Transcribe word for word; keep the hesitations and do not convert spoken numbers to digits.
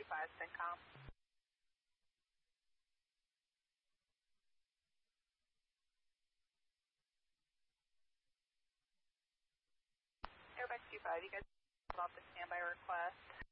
two five, CENTCOM. Airback two five, you guys off the standby request.